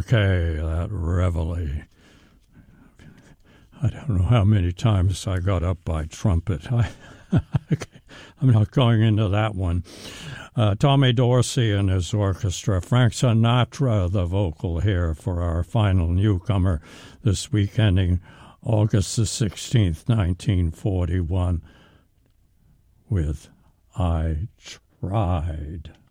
McKay, that reveille. I don't know how many times I got up by trumpet. I'm not going into that one. Tommy Dorsey and his orchestra. Frank Sinatra, the vocal here for our final newcomer this week, ending August the 16th, 1941, with I Tried.